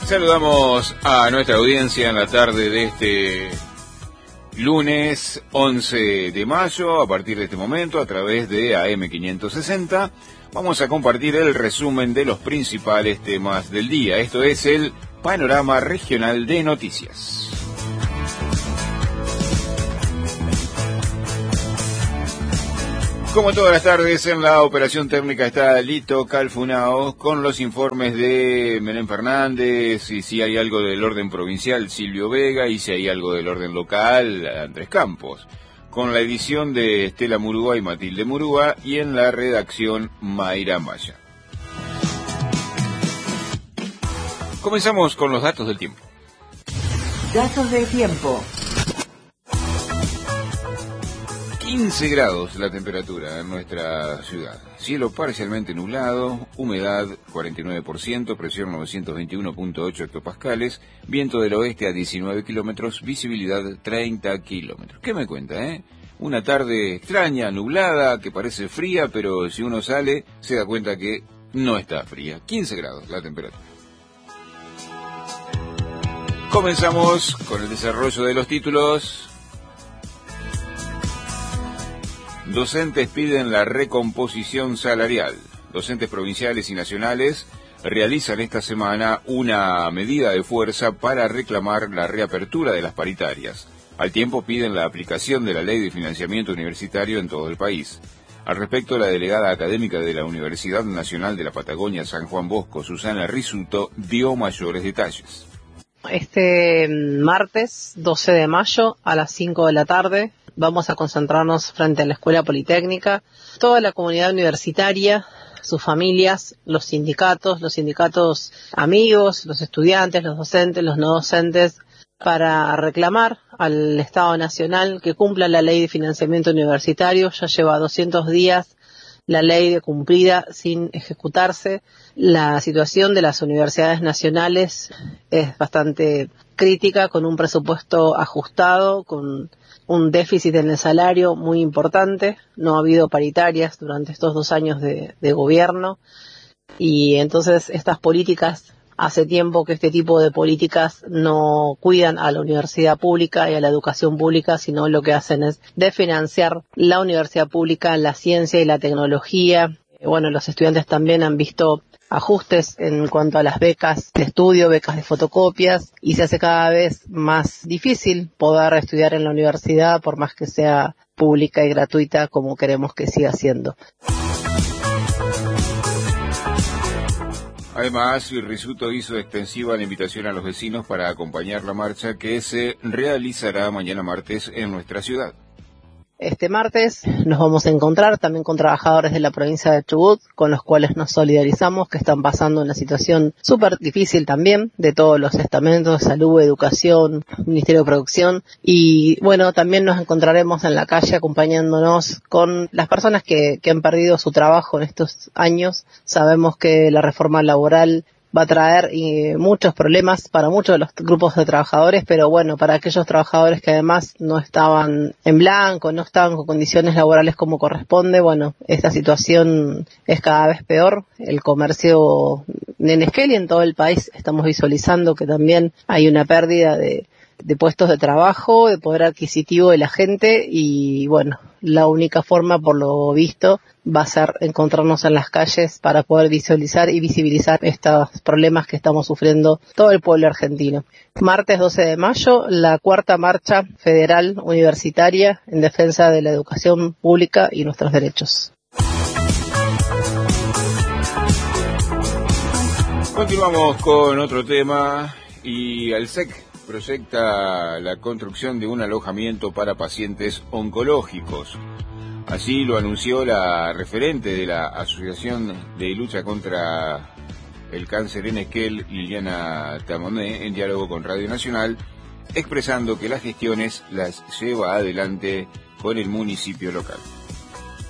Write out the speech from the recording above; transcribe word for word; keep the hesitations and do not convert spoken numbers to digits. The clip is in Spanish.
Saludamos a nuestra audiencia en la tarde de este lunes once de mayo, a partir de este momento, a través de A M quinientos sesenta. Vamos a compartir el resumen de los principales temas del día. Esto es el Panorama Regional de Noticias. Como todas las tardes, en la operación técnica está Lito Calfunao con los informes de Menem Fernández, y si hay algo del orden provincial, Silvio Vega, y si hay algo del orden local, Andrés Campos. Con la edición de Estela Murúa y Matilde Murúa, y en la redacción Mayra Maya. Comenzamos con los datos del tiempo. Datos del tiempo. quince grados la temperatura en nuestra ciudad. Cielo parcialmente nublado, humedad cuarenta y nueve por ciento, presión novecientos veintiuno punto ocho hectopascales, viento del oeste a diecinueve kilómetros, visibilidad treinta kilómetros. ¿Qué me cuenta, eh? Una tarde extraña, nublada, que parece fría, pero si uno sale se da cuenta que no está fría. quince grados la temperatura. Comenzamos con el desarrollo de los títulos. Docentes piden la recomposición salarial. Docentes provinciales y nacionales realizan esta semana una medida de fuerza para reclamar la reapertura de las paritarias. Al tiempo piden la aplicación de la Ley de Financiamiento Universitario en todo el país. Al respecto, la delegada académica de la Universidad Nacional de la Patagonia San Juan Bosco, Susana Risuto, dio mayores detalles. Este martes doce de mayo a las cinco de la tarde vamos a concentrarnos frente a la Escuela Politécnica. Toda la comunidad universitaria, sus familias, los sindicatos, los sindicatos amigos, los estudiantes, los docentes, los no docentes, para reclamar al Estado Nacional que cumpla la Ley de Financiamiento Universitario. Ya lleva doscientos días la ley de cumplida sin ejecutarse. La situación de las universidades nacionales es bastante crítica, con un presupuesto ajustado, con un déficit en el salario muy importante. No ha habido paritarias durante estos dos años de, de gobierno, y entonces estas políticas, hace tiempo que este tipo de políticas no cuidan a la universidad pública y a la educación pública, sino lo que hacen es desfinanciar la universidad pública, la ciencia y la tecnología. Bueno, los estudiantes también han visto ajustes en cuanto a las becas de estudio, becas de fotocopias, y se hace cada vez más difícil poder estudiar en la universidad, por más que sea pública y gratuita, como queremos que siga siendo. Además, Risuto hizo extensiva la invitación a los vecinos para acompañar la marcha que se realizará mañana martes en nuestra ciudad. Este martes nos vamos a encontrar también con trabajadores de la provincia de Chubut, con los cuales nos solidarizamos, que están pasando una situación súper difícil también, de todos los estamentos, salud, educación, Ministerio de Producción, y bueno, también nos encontraremos en la calle acompañándonos con las personas que, que han perdido su trabajo en estos años. Sabemos que la reforma laboral va a traer eh, muchos problemas para muchos de los grupos de trabajadores, pero bueno, para aquellos trabajadores que además no estaban en blanco, no estaban con condiciones laborales como corresponde, bueno, esta situación es cada vez peor. El comercio en Esquel y en todo el país estamos visualizando que también hay una pérdida de de puestos de trabajo, de poder adquisitivo de la gente, y bueno, la única forma, por lo visto, va a ser encontrarnos en las calles para poder visualizar y visibilizar estos problemas que estamos sufriendo todo el pueblo argentino. Martes doce de mayo, la cuarta marcha federal universitaria en defensa de la educación pública y nuestros derechos. Continuamos con otro tema, y al S E C proyecta la construcción de un alojamiento para pacientes oncológicos. Así lo anunció la referente de la Asociación de Lucha contra el Cáncer en Esquel, Liliana Tamoné, en diálogo con Radio Nacional, expresando que las gestiones las lleva adelante con el municipio local.